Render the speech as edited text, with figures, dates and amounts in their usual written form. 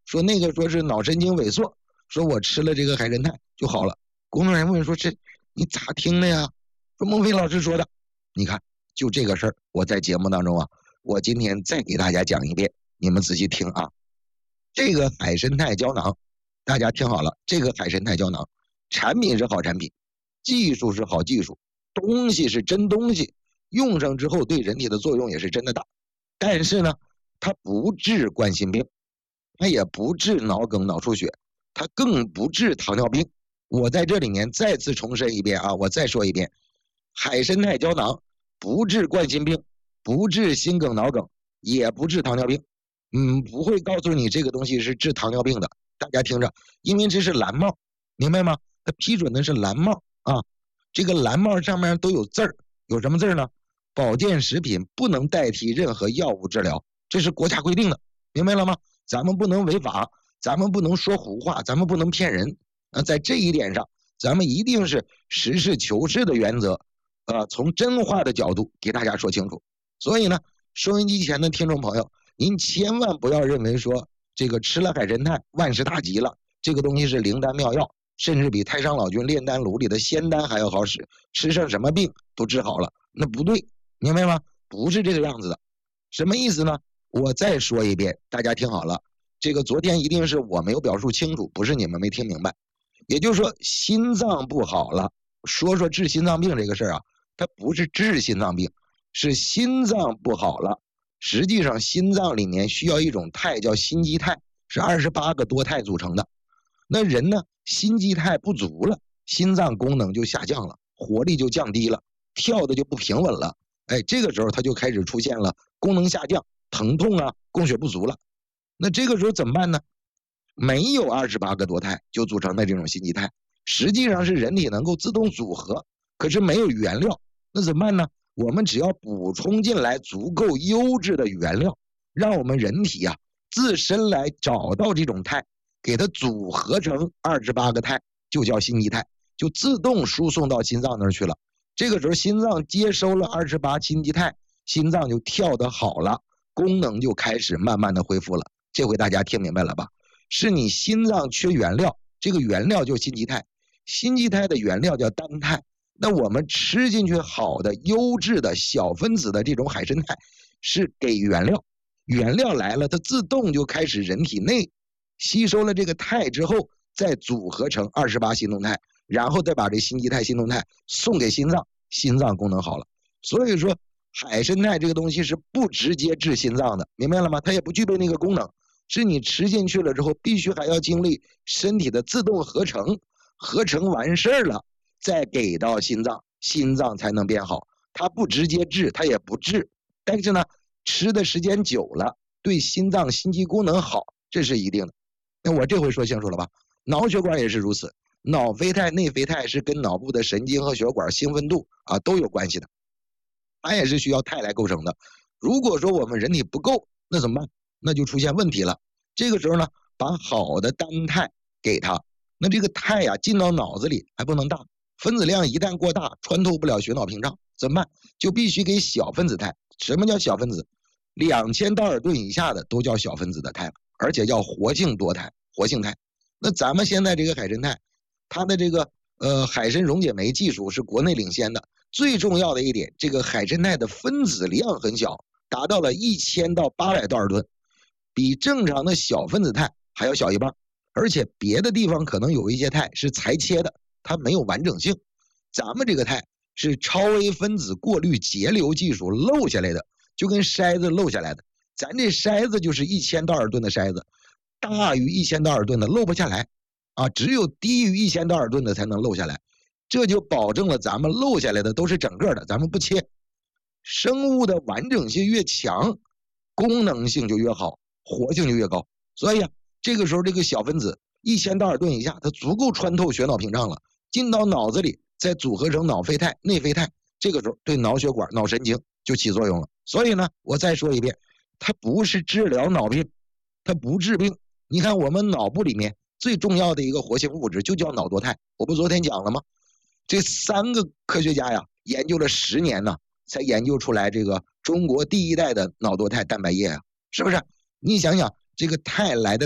说那个说是脑神经萎缩，说我吃了这个海参肽就好了。工作人员问说这你咋听的呀？说孟非老师说的。你看就这个事儿，我在节目当中啊，我今天再给大家讲一遍，你们仔细听啊。这个海参肽胶囊，大家听好了，这个海参肽胶囊产品是好产品，技术是好技术，东西是真东西，用上之后对人体的作用也是真的大。但是呢，它不治冠心病，它也不治脑梗脑出血，它更不治糖尿病。我在这里面再次重申一遍啊，我再说一遍，海参肽胶囊不治冠心病，不治心梗脑梗，也不治糖尿病。不会告诉你这个东西是治糖尿病的，大家听着，因为这是蓝帽，明白吗？它批准的是蓝帽啊，这个蓝帽上面都有字儿，有什么字儿呢？保健食品不能代替任何药物治疗，这是国家规定的，明白了吗？咱们不能违法，咱们不能说胡话，咱们不能骗人。在这一点上，咱们一定是实事求是的原则，从真话的角度给大家说清楚。所以呢，收音机前的听众朋友，您千万不要认为说这个吃了海参肽万事大吉了，这个东西是灵丹妙药，甚至比太上老君炼丹炉里的仙丹还要好使，吃上什么病都治好了，那不对，明白吗？不是这个样子的。什么意思呢？我再说一遍，大家听好了，这个昨天一定是我没有表述清楚，不是你们没听明白。也就是说心脏不好了，说治心脏病这个事儿啊，它不是治心脏病，是心脏不好了。实际上心脏里面需要一种肽叫心肌肽，是28个多肽组成的。那人呢，心肌肽不足了，心脏功能就下降了，活力就降低了，跳的就不平稳了。这个时候它就开始出现了功能下降、疼痛啊、供血不足了。那这个时候怎么办呢？没有28个多肽就组成的这种心肌肽，实际上是人体能够自动组合，可是没有原料，那怎么办呢？我们只要补充进来足够优质的原料，让我们人体自身来找到这种肽，给它组合成28个肽，就叫心肌肽，就自动输送到心脏那儿去了。这个时候心脏接收了28心肌肽，心脏就跳得好了，功能就开始慢慢的恢复了。这回大家听明白了吧？是你心脏缺原料，这个原料就是心肌肽，心肌肽的原料叫单肽。那我们吃进去好的优质的小分子的这种海参肽是给原料，原料来了它自动就开始人体内吸收了这个肽之后，再组合成28心动肽，然后再把这心肌肽心动肽送给心脏，心脏功能好了。所以说海参肽这个东西是不直接治心脏的，明白了吗？它也不具备那个功能，是你吃进去了之后必须还要经历身体的自动合成，合成完事儿了再给到心脏，心脏才能变好。它不直接治，它也不治，但是呢吃的时间久了对心脏心肌功能好，这是一定的。那我这回说清楚了吧？脑血管也是如此，脑啡肽内啡肽是跟脑部的神经和血管兴奋度都有关系的，它也是需要肽来构成的。如果说我们人体不够，那怎么办？那就出现问题了。这个时候呢，把好的单肽给它，那这个肽进到脑子里还不能大，分子量一旦过大，穿透不了血脑屏障，怎么办？就必须给小分子肽。什么叫小分子？2000道尔顿以下的都叫小分子的肽了，而且叫活性多肽、活性肽。那咱们现在这个海参肽，它的这个海参溶解酶技术是国内领先的。最重要的一点，这个海参肽的分子量很小，达到了1000到800道尔顿，比正常的小分子肽还要小一半。而且别的地方可能有一些肽是裁切的，它没有完整性。咱们这个肽是超微分子过滤节流技术漏下来的，就跟筛子漏下来的。咱这筛子就是1000道尔顿的筛子，大于1000道尔顿的漏不下来只有低于1000道尔顿的才能漏下来。这就保证了咱们漏下来的都是整个的，咱们不切。生物的完整性越强，功能性就越好，活性就越高。所以这个时候这个小分子1000道尔顿以下，它足够穿透血脑屏障了，进到脑子里，再组合成脑啡肽、内啡肽，这个时候对脑血管、脑神经就起作用了。所以呢，我再说一遍，它不是治疗脑病，它不治病。你看我们脑部里面最重要的一个活性物质就叫脑多肽，我不昨天讲了吗？这3个科学家研究了10年呢，才研究出来这个中国第1代的脑多肽蛋白液是不是？你想想这个肽来的